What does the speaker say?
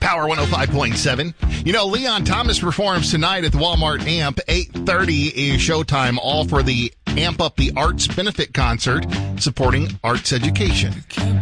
Power 105.7. You know, Leon Thomas performs tonight at the Walmart AMP. 8:30 is showtime, all for the Amp Up the Arts benefit concert supporting arts education.